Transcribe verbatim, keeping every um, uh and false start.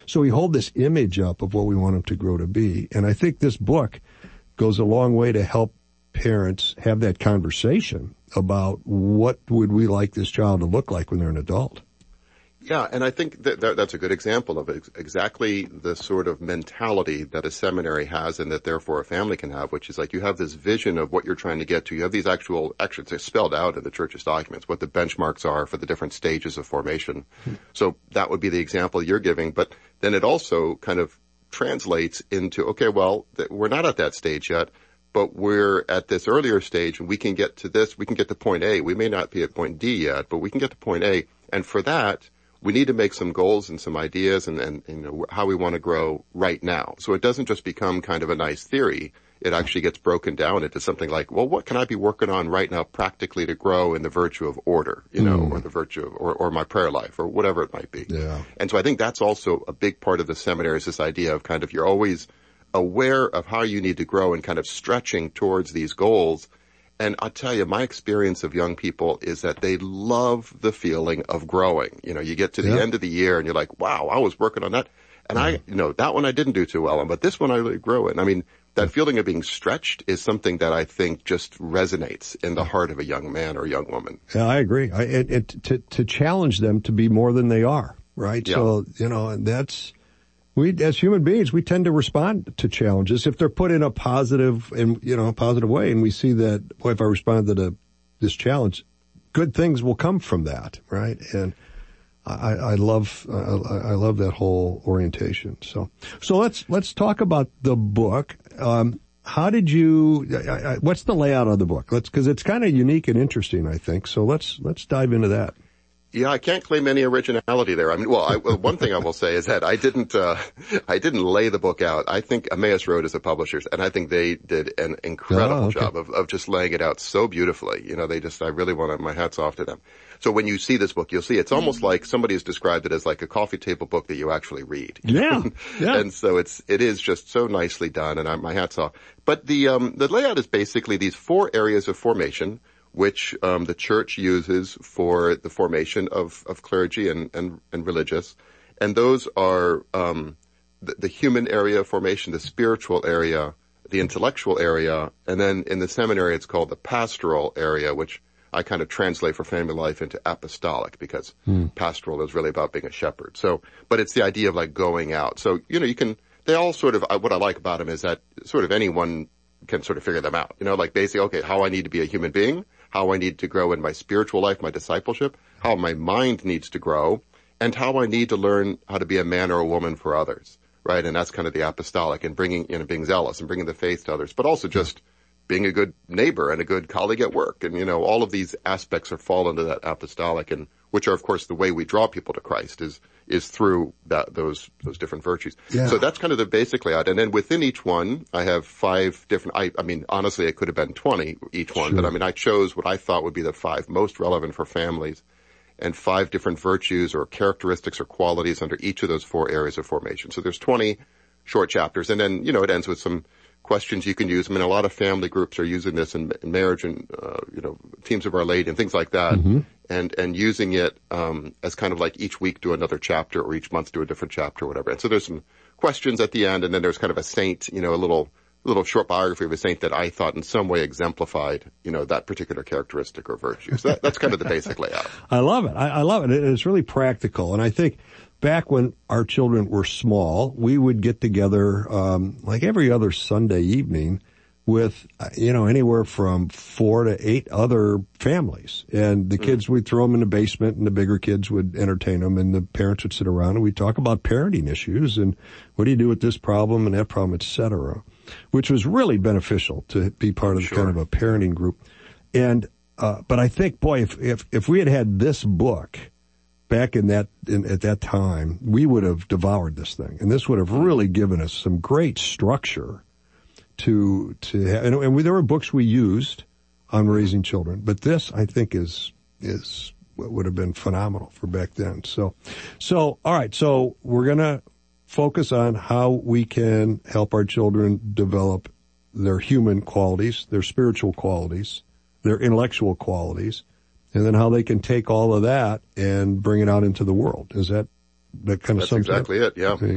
So we hold this image up of what we want them to grow to be. And I think this book goes a long way to help parents have that conversation about what would we like this child to look like when they're an adult. Yeah, and I think that, that that's a good example of ex- exactly the sort of mentality that a seminary has and that therefore a family can have, which is like you have this vision of what you're trying to get to. You have these actual, actually they're spelled out in the church's documents, what the benchmarks are for the different stages of formation. Hmm. So that would be the example you're giving, but then it also kind of translates into, okay, well, th- we're not at that stage yet, but we're at this earlier stage and we can get to this, we can get to point A. We may not be at point D yet, but we can get to point A. And for that, we need to make some goals and some ideas and, and, and you know, how we want to grow right now. So it doesn't just become kind of a nice theory. It actually gets broken down into something like, well, what can I be working on right now practically to grow in the virtue of order, you know, mm. or the virtue of, or, or my prayer life or whatever it might be. Yeah. And so I think that's also a big part of the seminary is this idea of kind of you're always aware of how you need to grow and kind of stretching towards these goals. And I'll tell you, my experience of young people is that they love the feeling of growing. You know, you get to the yeah. end of the year and you're like, wow, I was working on that. And I, you know, that one I didn't do too well on, but this one I really grew in. I mean, that feeling of being stretched is something that I think just resonates in the heart of a young man or a young woman. Yeah, I agree. I, it, it, to, to challenge them to be more than they are, right? Yeah. So, you know, and that's, we, as human beings, we tend to respond to challenges if they're put in a positive and, you know, a positive way. And we see that, boy, if I respond to the, this challenge, good things will come from that, right? And I, I love, I, I love that whole orientation. So, so let's, let's talk about the book. Um, how did you, I, I, what's the layout of the book? Let's, cause it's kind of unique and interesting, I think. So let's, let's dive into that. Yeah, I can't claim any originality there. I mean, well, I, well one thing I will say is that I didn't, uh, I didn't lay the book out. I think Emmaus Road is the publishers, and I think they did an incredible oh, okay. job of, of just laying it out so beautifully. You know, they just, I really want to, my hat's off to them. So when you see this book, you'll see it's almost like somebody has described it as like a coffee table book that you actually read. Yeah, yeah. And so it's, it is just so nicely done, and I, my hat's off. But the, um, the layout is basically these four areas of formation, which um, the church uses for the formation of, of clergy and, and, and religious. And those are um, the, the human area of formation, the spiritual area, the intellectual area, and then in the seminary it's called the pastoral area, which I kind of translate for family life into apostolic, because hmm. pastoral is really about being a shepherd. So, but it's the idea of like going out. So, you know, you can, they all sort of, what I like about them is that sort of anyone can sort of figure them out. You know, like basically, okay, how I need to be a human being, how I need to grow in my spiritual life, my discipleship, how my mind needs to grow, and how I need to learn how to be a man or a woman for others, right? And that's kind of the apostolic, and bringing, you know, being zealous and bringing the faith to others, but also just being a good neighbor and a good colleague at work. And, you know, all of these aspects are fall into that apostolic, and which are, of course, the way we draw people to Christ is, is through that, those, those different virtues. Yeah. So that's kind of the basic layout. And then within each one, I have five different, I, I mean, honestly, it could have been twenty each one, sure. but I mean, I chose what I thought would be the five most relevant for families, and five different virtues or characteristics or qualities under each of those four areas of formation. So there's twenty short chapters, and then, you know, it ends with some questions you can use. I mean, a lot of family groups are using this in, in marriage and, uh, you know, teams of Our Lady and things like that. Mm-hmm. And, and using it, um, as kind of like each week do another chapter or each month do a different chapter or whatever. And so there's some questions at the end, and then there's kind of a saint, you know, a little, little short biography of a saint that I thought in some way exemplified, you know, that particular characteristic or virtue. So that, that's kind of the basic layout. I love it. I, I love it. It's really practical. And I think back when our children were small, we would get together, um, like every other Sunday evening with, you know, anywhere from four to eight other families. And the kids, mm. we'd throw them in the basement, and the bigger kids would entertain them, and the parents would sit around and we'd talk about parenting issues and what do you do with this problem and that problem, et cetera, which was really beneficial to be part of sure. kind of a parenting group. And, uh, but I think, boy, if, if, if we had had this book back in that, in, at that time, we would have devoured this thing. And this would have really given us some great structure to, to have, and, and we, there were books we used on raising children, but this, I think, is, is what would have been phenomenal for back then. So, so, all right. So we're going to focus on how we can help our children develop their human qualities, their spiritual qualities, their intellectual qualities, and then how they can take all of that and bring it out into the world. Is that, that kind of That's sums exactly up? it, yeah.